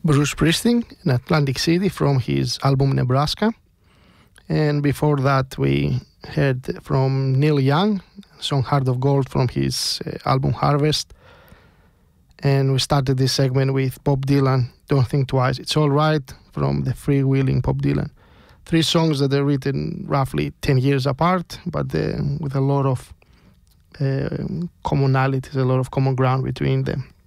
Bruce Springsteen in Atlantic City from his album Nebraska. And before that, we heard from Neil Young, song Heart of Gold from his album Harvest. And we started this segment with Bob Dylan, Don't Think Twice, It's All Right, from the freewheeling Bob Dylan. 3 songs that are written roughly 10 years apart, but with a lot of commonalities, a lot of common ground between them.